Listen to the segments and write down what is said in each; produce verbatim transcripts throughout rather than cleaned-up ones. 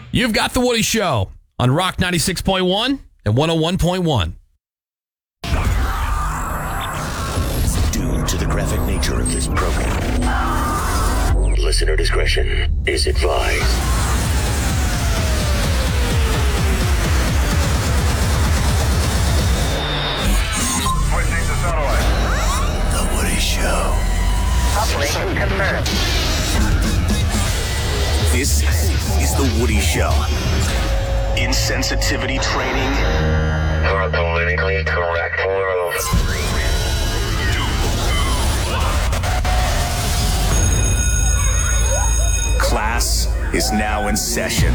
You've got The Woody Show on Rock ninety-six point one and one oh one point one. Due to the graphic nature of this program, listener discretion is advised. Switching to satellite. The Woody Show. Uplink confirmed. This is The Woody Show. Insensitivity training. For a politically correct world. Class is now in session.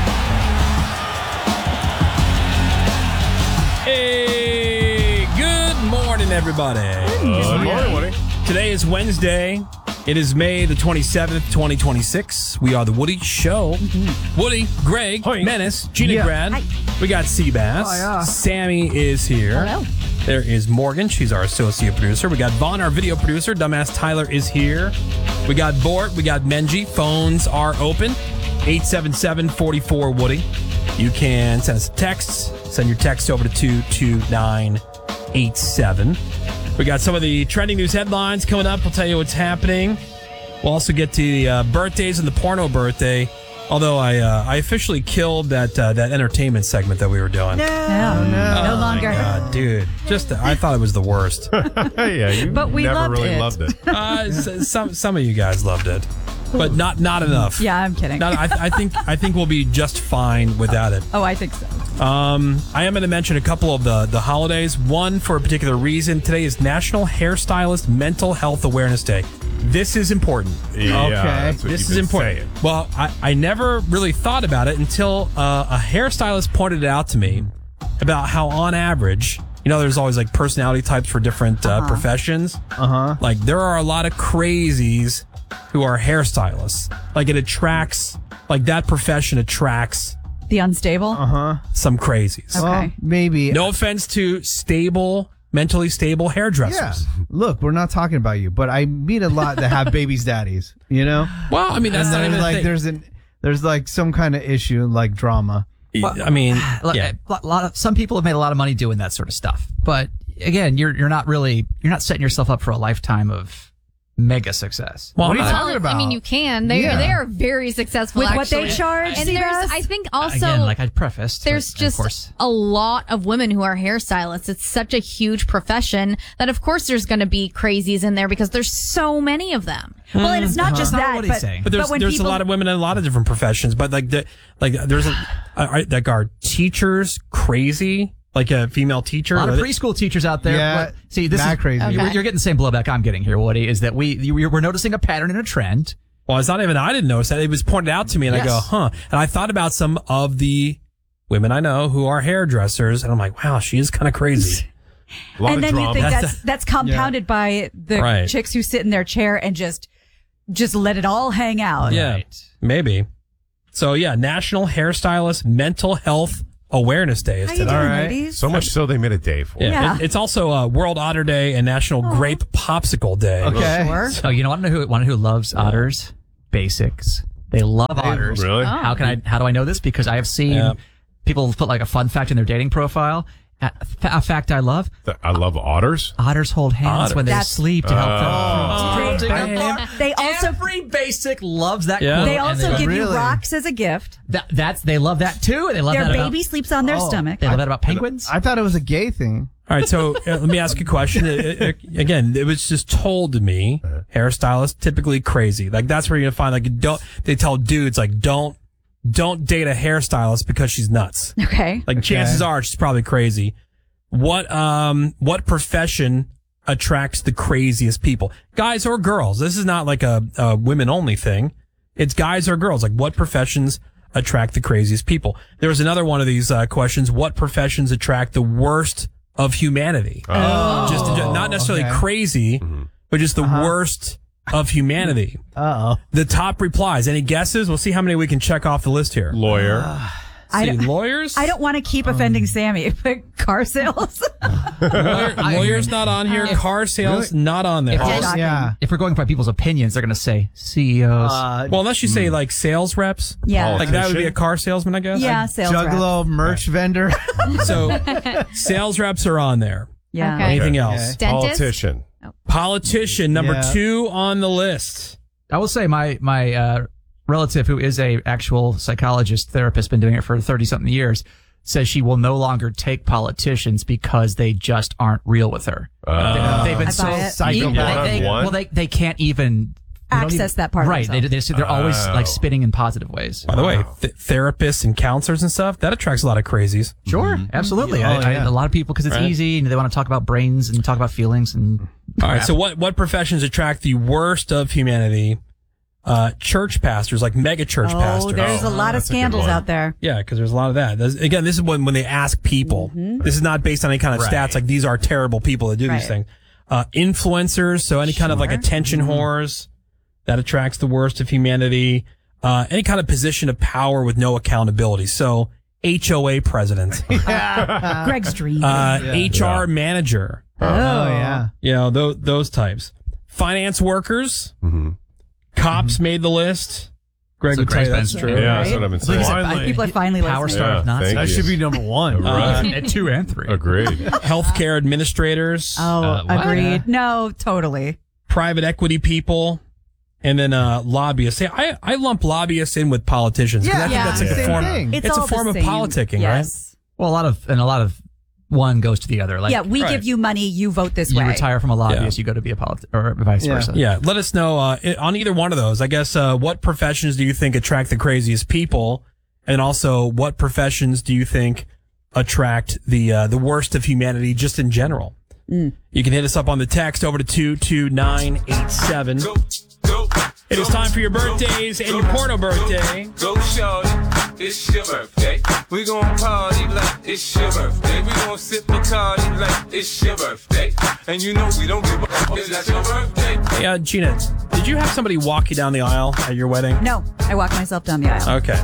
Hey, good morning, everybody. Good morning, Woody. Today is Wednesday. It is May the twenty-seventh, twenty twenty-six. We are The Woody Show. Mm-hmm. Woody, Greg, Hi. Menace, Gina Yeah. Grad. Hi. We got Seabass. Oh, yeah. Sammy is here. Hello. There is Morgan. She's our associate producer. We got Vaughn, our video producer. Dumbass Tyler is here. We got Bort. We got Menji. Phones are open. eight seven seven, four four, Woody. You can send us a text. Send your text over to two two nine eight seven. We got some of the trending news headlines coming up. We'll tell you what's happening. We'll also get to the uh, birthdays and the porno birthday. Although I uh, I officially killed that uh, that entertainment segment that we were doing. No, no, no longer. My God, dude, just I thought it was the worst. Yeah, you But we never loved really it. loved it. Uh, s- some some of you guys loved it, but not not enough. Yeah, I'm kidding. Not, I, I think I think we'll be just fine without it. Oh, I think so. Um, I am going to mention a couple of the the holidays. One for a particular reason. Today is National Hairstylist Mental Health Awareness Day. This is important. Yeah, Okay. that's what This you've is been important. saying. Well, I, I never really thought about it until uh, a hairstylist pointed it out to me about how, on average, you know, there's always like personality types for different uh, Uh-huh. professions. Uh huh. Like, there are a lot of crazies who are hairstylists. Like, it attracts, like, that profession attracts The unstable. Uh huh. some crazies. Okay. Well, maybe. No offense to stable, mentally stable hairdressers. Yeah. Look, we're not talking about you, but I meet a lot that have babies' daddies. You know. Well, I mean, that's and not then even a like thing. there's an there's like some kind of issue like drama. I mean, Look, yeah. a lot of some people have made a lot of money doing that sort of stuff, but again, you're you're not really you're not setting yourself up for a lifetime of mega success. Well, What are you I- talking about? I mean, you can. They Yeah. they are very successful With what they actually. charge, And Seabass? there's, I think, also again, like I prefaced, there's but, just of course, a lot of women who are hairstylists. It's such a huge profession that, of course, there's going to be crazies in there because there's so many of them. Well, and it's not just That's not that, what he's but, saying. But there's when there's people, a lot of women in a lot of different professions. But like the like there's a uh, like are teachers crazy? Like a female teacher? a lot of Are they- preschool teachers out there. Yeah, but, see, this not is crazy. You're, you're getting the same blowback I'm getting here, Woody. Is that we you, we're noticing a pattern and a trend. well, it's not even I didn't notice that. It was pointed out to me, and I Yes. go, huh? And I thought about some of the women I know who are hairdressers, and I'm like, wow, she is kind of crazy. A lot and of then drama. you think That's that's that's compounded by the Right. chicks who sit in their chair and just just let it all hang out. Yeah, Right. maybe. So yeah, National Hairstylist Mental Health Awareness Day is How you today. doing, All right. ladies? so much so they made a day for Yeah, it. Yeah. It- it's also uh, World Otter Day and National Grape Popsicle Day. Okay. Sure. Oh, you know, want to know who want to know who loves otters? Basics. They love otters. Really? How can I? How do I know this? Because I have seen Yeah. people put like a fun fact in their dating profile. A, a fact I love: Th- I love otters. otters hold hands Otter. when they That's- sleep to help Oh. them. They, they also Every basic loves that. Yeah. quote, they and also love- give you Really? rocks as a gift. that. That's they love that too. They love Their that baby about, sleeps on their Oh. stomach. They love that about penguins. I thought it was a gay thing. All right, so uh, let me ask you a question. Uh, uh, Again, it was just told to me, hairstylists typically crazy. Like that's where you're gonna find like don't they tell dudes like don't don't date a hairstylist because she's nuts. Okay. Like chances are she's probably crazy. What um what profession attracts the craziest people? Guys or girls? This is not like a, a women only thing. It's guys or girls. Like what professions attract the craziest people? There was another one of these uh, questions. What professions attract the worst of humanity? Oh. Just not necessarily okay. crazy, but just the worst of humanity. Uh oh. The top replies. Any guesses? We'll see how many we can check off the list here. Lawyer. I See, don't- lawyers? I don't want to keep offending Sammy, but car sales. Lawyer, lawyers not on here. Car sales not on there. If Oh, you're- shocking. Yeah. If we're going by people's opinions, they're going to say C E Os. Uh, Well, unless you say like sales reps. Yeah. Like that would be a car salesman, I guess. Yeah, sales rep. Juggalo merch vendor. So sales reps are on there. Yeah. Okay. Anything Okay. else? Dentist. Politician. Politician number Yeah. two on the list. I will say my my uh, relative, who is a actual psychologist therapist, been doing it for thirty something years, says she will no longer take politicians because they just aren't real with her. Uh, They've been I so buy it. Psycho they, they, one-on-one? well, they they can't even they don't Access even- that part of Right. They, themselves. they, they're always Oh. like spinning in positive ways. By the way, th- therapists and counselors and stuff, that attracts a lot of crazies. Sure, absolutely. Oh, I, I, yeah. a lot of people because it's Right. easy and they want to talk about brains and talk about feelings and. All right. So what, what professions attract the worst of humanity? Uh, church pastors, like mega church Oh, pastors. there's a Oh, lot of that's a good scandals one. out there. Yeah, because there's a lot of that. There's- again, this is when, when they ask people. This is not based on any kind of Right. stats. Like these are terrible people that do Right. these things. Uh, influencers, so any kind of like attention whores, that attracts the worst of humanity. Uh, any kind of position of power with no accountability. So H O A president, Greg's dream. uh, H R manager, Oh, yeah. you know, those, those types. Finance workers, cops made the list. Greg So would tell you Greg's that's been- true. Yeah, that's what I've been Like I saying. said, Finally. People are finally Power listening. star Yeah, of Nazis. thank That you. should be number one. Right. At two and three. Agreed. Healthcare administrators, Oh, Uh, what? agreed. No, totally. private equity people, and then uh, lobbyists. See, I, I lump lobbyists in with politicians. 'cause I think Yeah, that's like same a form. thing. It's, It's a all form the of same. politicking, yes. Well, a lot of and a lot of one goes to the other. Like yeah, we Right. give you money, you vote this you way. retire from a lobbyist, Yeah. you go to be a polit- or vice Yeah. versa. Yeah, let us know uh, i- on either one of those. I guess uh, what professions do you think attract the craziest people, and also what professions do you think attract the uh, the worst of humanity, just in general? You can hit us up on the text over to two two nine eight seven. It is time for your birthdays and your porno birthday. Go shorty, it's your birthday. We gon' party like it's your birthday. We gon' sip Bacardi like it's your birthday. And you know we don't give a fuck, it's not your birthday. Hey, uh, Gina, did you have somebody walk you down the aisle at your wedding? No, I walk myself down the aisle. Okay.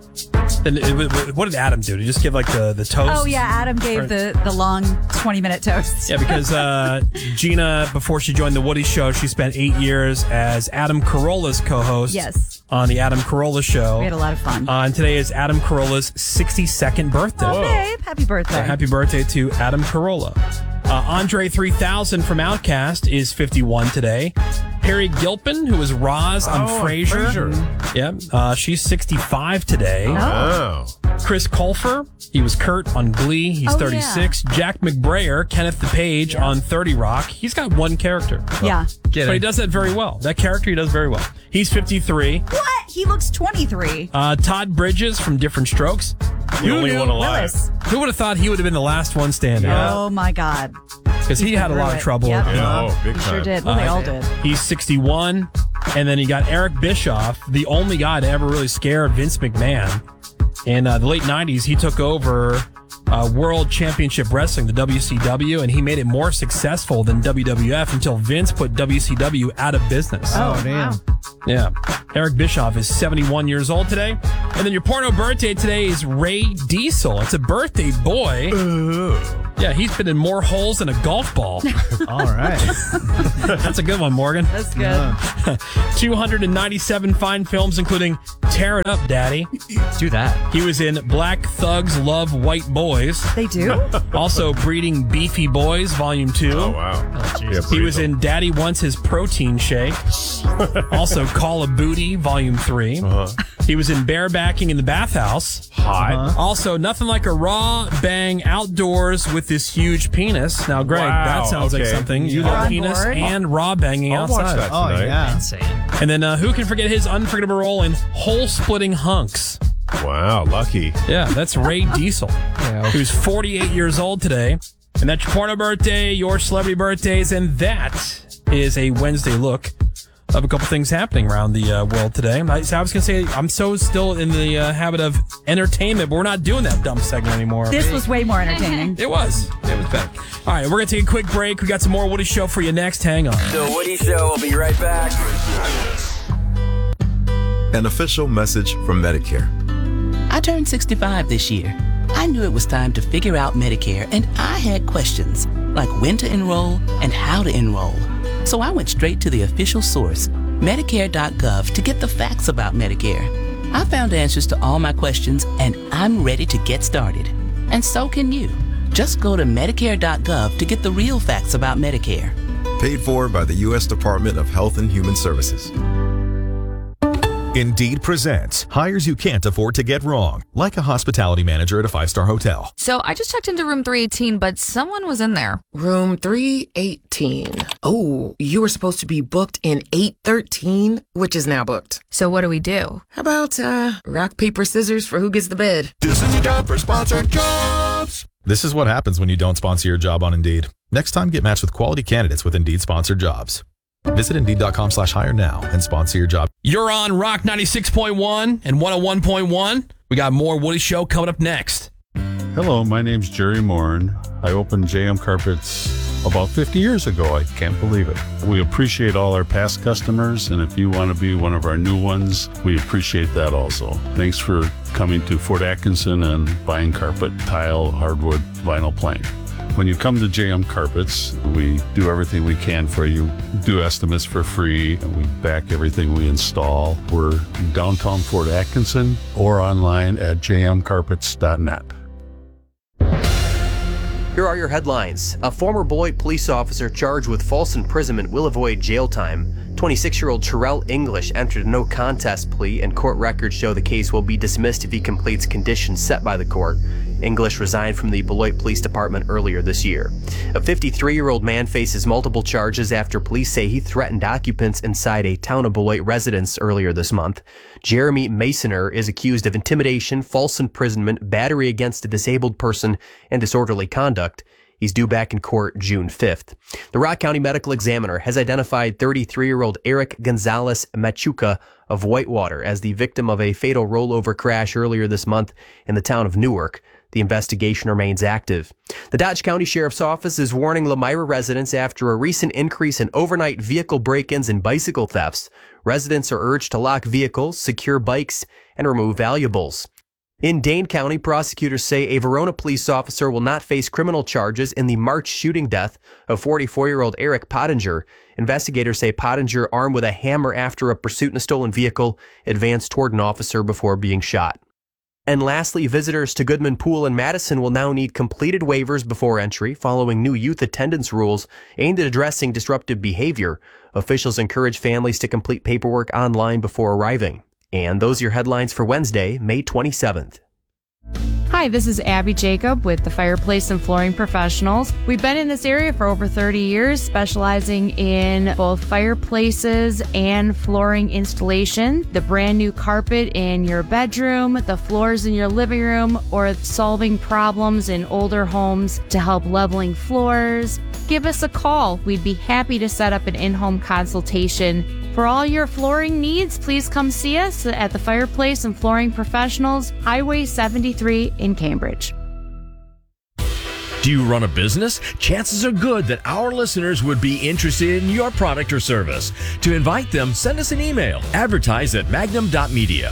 Then it- it- what did Adam do? Did he just give like the, the toast? Oh, yeah, Adam gave the, the long twenty minute toast. Yeah, because uh, Gina, before she joined the Woody Show, she spent eight years as Adam Carolla's co-host. Yes. On the Adam Carolla Show. We had a lot of fun. Uh, and today is Adam Carolla's sixty-second birthday. Oh, babe, happy birthday. So happy birthday to Adam Carolla. Uh, Andre three thousand from Outkast is fifty-one today. Perry Gilpin, who was Roz on Oh, Frasier. Frasier. Yeah, uh, she's sixty-five today. Oh. Chris Colfer, he was Kurt on Glee. He's Oh, thirty-six. Jack McBrayer, Kenneth the Page on thirty Rock. He's got one character. Yeah. Get But he it. does that very well. That character he does very well. He's fifty-three. What? He looks twenty-three. Uh, Todd Bridges from Different Strokes. The only one alive. Willis. Who would have thought he would have been the last one standing? Oh, my God. Because he had a lot of Through it. trouble. Yep. Yeah, oh, big He sure time. did. Well, they Uh, all did. He's sixty-one. And then you got Eric Bischoff, the only guy to ever really scare Vince McMahon. In uh, the late nineties, he took over uh, World Championship Wrestling, the W C W, and he made it more successful than W W F until Vince put W C W out of business. Oh, damn. Yeah. Eric Bischoff is seventy-one years old today. And then your porno birthday today is Ray Diesel. It's a birthday boy. Yeah, he's been in more holes than a golf ball. All right. That's a good one, Morgan. That's good. two hundred ninety-seven fine films, including Tear It Up, Daddy. Do that. He was in Black Thugs Love White Boys. They do? Also, Breeding Beefy Boys, Volume two. Oh, wow. Yeah, He was breathe in Daddy Wants His Protein Shake. Also, Call of Booty, Volume three. Uh-huh. He was in Barebacking in the Bathhouse. Hot. Also, Nothing Like a Raw Bang Outdoors with This Huge Penis. Now, Greg, Wow, that sounds like okay. something. You We're love on penis board. and raw banging I'll watch outside. that Oh, tonight. yeah. Insane. And then uh, who can forget his unforgettable role in Hole Splitting Hunks? Wow, lucky. Yeah, that's Ray Diesel, who's forty-eight years old today. And that's your porno birthday, your celebrity birthdays, and that is a Wednesday look of a couple things happening around the uh, world today. I, so I was going to say, I'm so still in the uh, habit of entertainment, but we're not doing that dumb segment anymore. This was way more entertaining. It was. It was bad. All right, we're going to take a quick break. We got some more Woody Show for you next. Hang on. The Woody Show will be right back. An official message from Medicare. I turned sixty-five this year. I knew it was time to figure out Medicare, and I had questions, like when to enroll and how to enroll. So I went straight to the official source, Medicare dot gov, to get the facts about Medicare. I found answers to all my questions, and I'm ready to get started. And so can you. Just go to Medicare dot gov to get the real facts about Medicare. Paid for by the U S Department of Health and Human Services. Indeed presents hires you can't afford to get wrong, like a hospitality manager at a five-star hotel. So I just checked into room three eighteen, but someone was in there. Room three eighteen. Oh, you were supposed to be booked in eight thirteen, which is now booked. So what do we do? How about uh, rock, paper, scissors for who gets the bed? This is your job for sponsored jobs. This is what happens when you don't sponsor your job on Indeed. Next time, get matched with quality candidates with Indeed sponsored jobs. Visit Indeed.com slash hire now and sponsor your job. You're on Rock ninety-six point one and one oh one point one. We got more Woody Show coming up next. Hello, my name's Jerry Morin. I opened J M Carpets about fifty years ago. I can't believe it. We appreciate all our past customers, and if you want to be one of our new ones, we appreciate that also. Thanks for coming to Fort Atkinson and buying carpet, tile, hardwood, vinyl plank. When you come to J M Carpets, we do everything we can for you, do estimates for free, and we back everything we install. We're downtown Fort Atkinson or online at j m carpets dot net. Here are your headlines. A former Beloit police officer charged with false imprisonment will avoid jail time. twenty-six-year-old Terrell English entered a no contest plea, and court records show the case will be dismissed if he completes conditions set by the court. English resigned from the Beloit Police Department earlier this year. A fifty-three-year-old man faces multiple charges after police say he threatened occupants inside a town of Beloit residence earlier this month. Jeremy Masoner is accused of intimidation, false imprisonment, battery against a disabled person, and disorderly conduct. He's due back in court June fifth. The Rock County Medical Examiner has identified thirty-three-year-old Eric Gonzalez Machuca of Whitewater as the victim of a fatal rollover crash earlier this month in the town of Newark. The investigation remains active. The Dodge County Sheriff's Office is warning Lamira residents after a recent increase in overnight vehicle break-ins and bicycle thefts. Residents are urged to lock vehicles, secure bikes, and remove valuables. In Dane County, prosecutors say a Verona police officer will not face criminal charges in the March shooting death of forty-four-year-old Eric Pottinger. Investigators say Pottinger, armed with a hammer after a pursuit in a stolen vehicle, advanced toward an officer before being shot. And lastly, visitors to Goodman Pool in Madison will now need completed waivers before entry following new youth attendance rules aimed at addressing disruptive behavior. Officials encourage families to complete paperwork online before arriving. And those are your headlines for Wednesday, May twenty-seventh. Hi, this is Abby Jacob with the Fireplace and Flooring Professionals. We've been in this area for over thirty years, specializing in both fireplaces and flooring installation. The brand new carpet in your bedroom, the floors in your living room, or solving problems in older homes to help leveling floors. Give us a call. We'd be happy to set up an in-home consultation. For all your flooring needs, please come see us at the Fireplace and Flooring Professionals, Highway seventy-three in Cambridge. Do you run a business? Chances are good that our listeners would be interested in your product or service. To invite them, send us an email. Advertise at magnum dot media.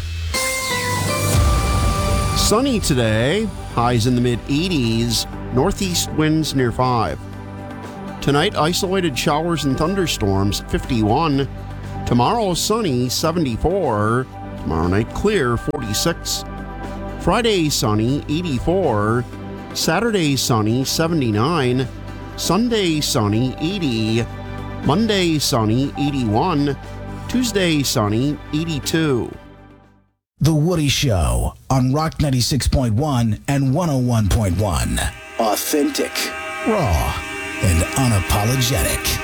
Sunny today, highs in the mid eighties, northeast winds near five. Tonight, isolated showers and thunderstorms, fifty-one. Tomorrow, sunny, seventy-four. Tomorrow night, clear, forty-six. Friday, sunny, eighty-four. Saturday, sunny, seventy-nine. Sunday, sunny, eighty. Monday, sunny, eighty-one. Tuesday, sunny, eighty-two. The Woody Show on Rock ninety-six point one and one oh one point one. Authentic, raw, and unapologetic.